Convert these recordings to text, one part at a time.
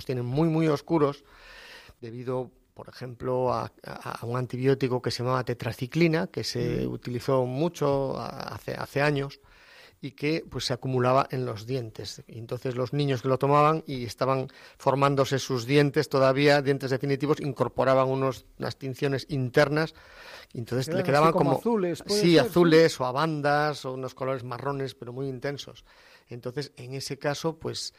tienen muy, muy oscuros debido, por ejemplo, a un antibiótico que se llamaba tetraciclina, que se utilizó mucho hace años, y que pues se acumulaba en los dientes. Y entonces los niños que lo tomaban y estaban formándose sus dientes todavía, dientes definitivos, incorporaban unas tinciones internas, y entonces le quedaban como azules, sí, azules o a bandas o unos colores marrones, pero muy intensos. Entonces, en ese caso, pues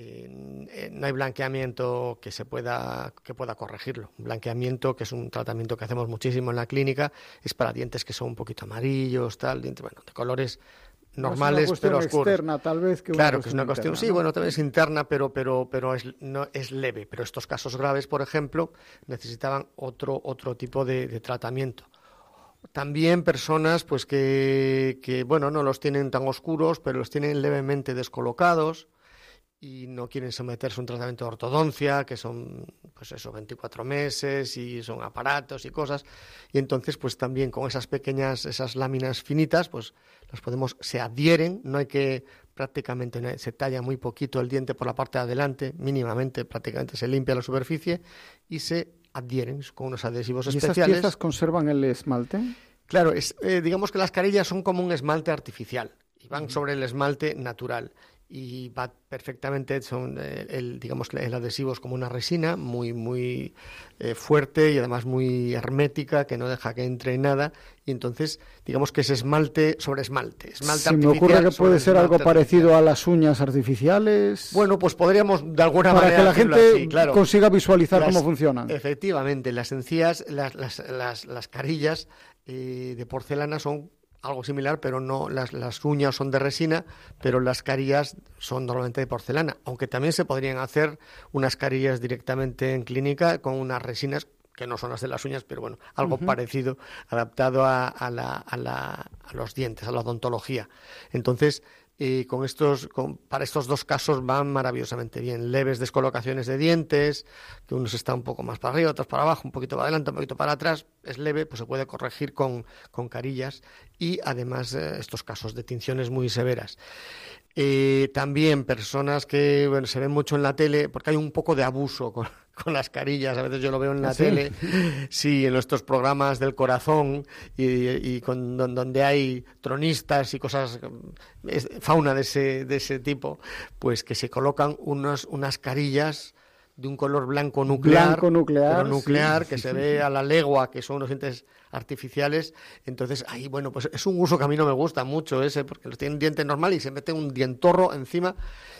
no hay blanqueamiento que pueda corregirlo. Un blanqueamiento, que es un tratamiento que hacemos muchísimo en la clínica, es para dientes que son un poquito amarillos, dientes, bueno, de colores normales, pero oscuros. Externa, tal vez, que claro, que es una cuestión, interna, sí, bueno, también es interna, pero no es leve. Pero estos casos graves, por ejemplo, necesitaban otro tipo de tratamiento. También personas pues que bueno, no los tienen tan oscuros, pero los tienen levemente descolocados y no quieren someterse a un tratamiento de ortodoncia, que son, pues eso, 24 meses y son aparatos y cosas. Y entonces, pues también con esas láminas finitas, pues se adhieren, no hay que, prácticamente se talla muy poquito el diente por la parte de adelante, mínimamente, prácticamente se limpia la superficie y se adhieren con unos adhesivos especiales. ¿Y esas piezas conservan el esmalte? Claro, digamos que las carillas son como un esmalte artificial y van sobre el esmalte natural. Y va perfectamente, digamos el adhesivo es como una resina muy, muy fuerte y además muy hermética, que no deja que entre nada, y entonces digamos que es esmalte sobre esmalte artificial. Me ocurre que puede ser algo parecido a las uñas artificiales. Bueno, pues podríamos de alguna manera... Para que la gente así, claro, consiga visualizar cómo funcionan. Efectivamente, las encías, las carillas de porcelana son algo similar, pero no, las uñas son de resina, pero las carillas son normalmente de porcelana, aunque también se podrían hacer unas carillas directamente en clínica con unas resinas que no son las de las uñas, pero bueno, algo parecido, adaptado a los dientes, a la odontología. Entonces, para estos dos casos van maravillosamente bien. Leves descolocaciones de dientes, que unos están un poco más para arriba, otros para abajo, un poquito para adelante, un poquito para atrás, es leve, pues se puede corregir con carillas, y además estos casos de tinciones muy severas. También personas que se ven mucho en la tele, porque hay un poco de abuso con las carillas, a veces yo lo veo en la tele, sí, en nuestros programas del corazón y donde hay tronistas y cosas, fauna de ese tipo, pues que se colocan unas carillas de un color blanco nuclear, pero nuclear, que se ve a la legua, que son unos dientes artificiales. Entonces ahí, bueno, pues es un uso que a mí no me gusta mucho porque los tienen diente normal y se mete un dientorro encima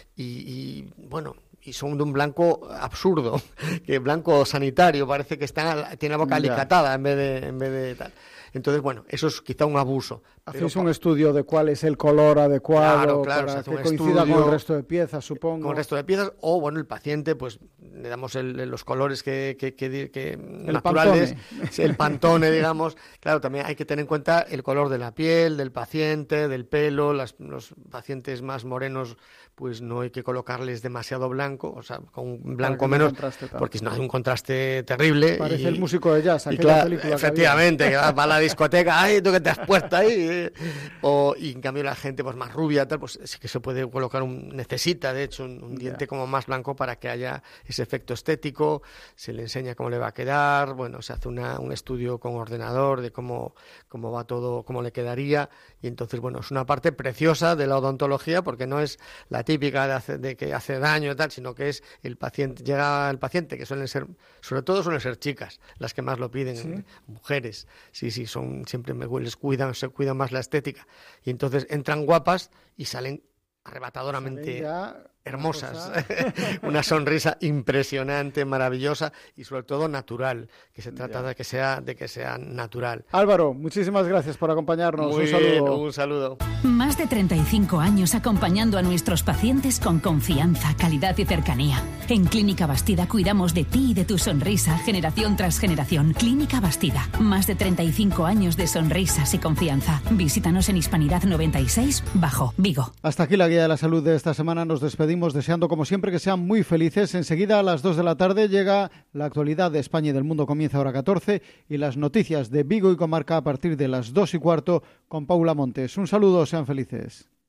y bueno, y son de un blanco absurdo, que blanco sanitario, parece que tiene la boca alicatada en vez de tal. Entonces, bueno, eso es quizá un abuso. Hacéis un estudio de cuál es el color adecuado para que coincida con el resto de piezas, supongo. Con el resto de piezas, o bueno, el paciente, pues le damos los colores que naturales, el Pantone, digamos. Claro, también hay que tener en cuenta el color de la piel, del paciente, del pelo. Los pacientes más morenos, pues no hay que colocarles demasiado blanco, o sea, con un blanco menos, porque si no hace un contraste terrible. Parece el músico de jazz, aquella película. Efectivamente, que va a la discoteca, ¡ay, tú qué te has puesto ahí! Y en cambio la gente pues más rubia, tal, pues sí que se puede colocar necesita de hecho un diente como más blanco para que haya ese efecto estético, se le enseña cómo le va a quedar, bueno, se hace un estudio con ordenador de cómo va todo, cómo le quedaría, y entonces, bueno, es una parte preciosa de la odontología, porque no es la típica de que hace daño y tal, sino que es llega el paciente, que sobre todo suelen ser chicas las que más lo piden, ¿sí? Mujeres, sí, siempre se cuidan más la estética, y entonces entran guapas y salen arrebatadoramente hermosas, una sonrisa impresionante, maravillosa y sobre todo natural, que se trata de que sea natural. Álvaro, muchísimas gracias por acompañarnos. Un saludo. Más de 35 años acompañando a nuestros pacientes con confianza, calidad y cercanía. En Clínica Bastida cuidamos de ti y de tu sonrisa generación tras generación. Clínica Bastida, más de 35 años de sonrisas y confianza. Visítanos en Hispanidad 96, Bajo, Vigo. Hasta aquí la guía de la salud de esta semana. Nos despedimos deseando como siempre que sean muy felices. Enseguida a las 2 de la tarde llega la actualidad de España y del mundo, comienza hora 14, y las noticias de Vigo y comarca a partir de las 2:15 con Paula Montes. Un saludo, sean felices.